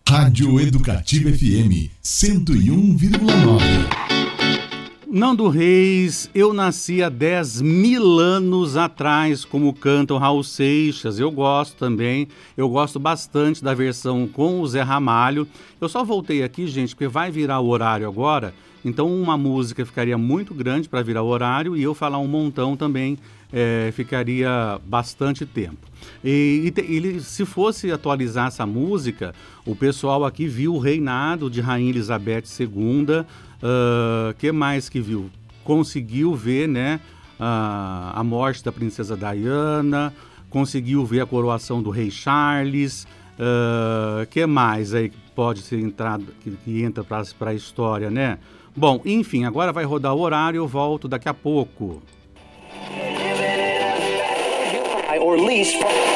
Rádio Educativa FM 101,9. Nando Reis, eu nasci há 10.000 anos atrás, como canta o Raul Seixas. Eu gosto também, eu gosto bastante da versão com o Zé Ramalho. Eu só voltei aqui, gente, porque vai virar o horário agora, então uma música ficaria muito grande para virar o horário e eu falar um montão também ficaria bastante tempo. E se fosse atualizar essa música, o pessoal aqui viu o reinado de Rainha Elizabeth II. Que mais que viu? Conseguiu ver, né, a morte da princesa Diana, conseguiu ver a coroação do rei Charles. Que mais aí que pode ser entrado, que entra para a história, né? Bom, enfim, agora vai rodar o horário, eu volto daqui a pouco. Or lease from